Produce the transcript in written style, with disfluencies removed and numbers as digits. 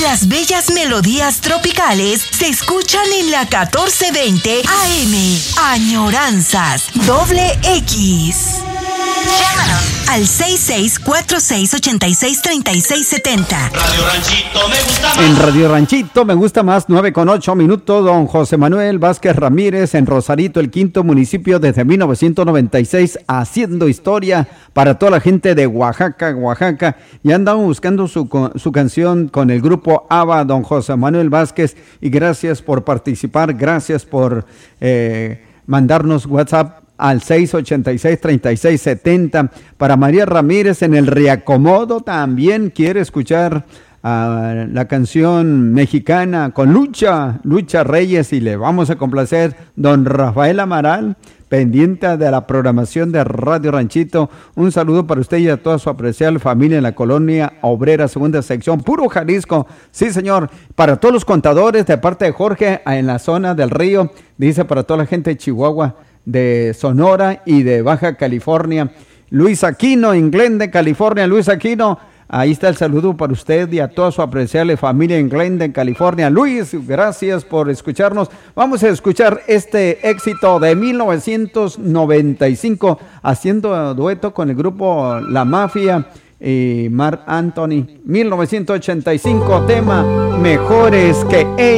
Las bellas melodías tropicales se escuchan en la 1420 AM. Añoranzas X. Llámanos al 6646863670. Radio Ranchito me gusta más. En Radio Ranchito me gusta más, 9:08, don José Manuel Vázquez Ramírez, en Rosarito, el quinto municipio desde 1996, haciendo historia para toda la gente de Oaxaca. Y andaban buscando su canción con el grupo ABBA, don José Manuel Vázquez, y gracias por participar, gracias por mandarnos WhatsApp al 686-3670. Para María Ramírez en el Reacomodo también quiere escuchar la canción mexicana con Lucha Reyes, y le vamos a complacer. Don Rafael Amaral, pendiente de la programación de Radio Ranchito, un saludo para usted y a toda su apreciable familia en la colonia obrera, segunda sección, puro Jalisco. Sí, señor. Para todos los contadores, de parte de Jorge, en la zona del río, dice para toda la gente de Chihuahua, de Sonora y de Baja California. Luis Aquino en Glendale, California. Luis Aquino, ahí está el saludo para usted y a toda su apreciable familia en Glendale, California. Luis, gracias por escucharnos. Vamos a escuchar este éxito de 1995, haciendo dueto con el grupo La Mafia y Marc Anthony. 1985, tema Mejores que ella.